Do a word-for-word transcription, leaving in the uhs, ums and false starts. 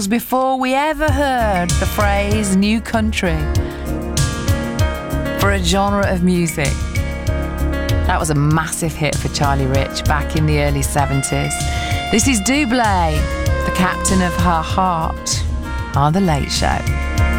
before we ever heard the phrase new country for a genre of music. That was a massive hit for Charlie Rich back in the early seventies. This is Doublé, the captain of her heart, on The Late Show.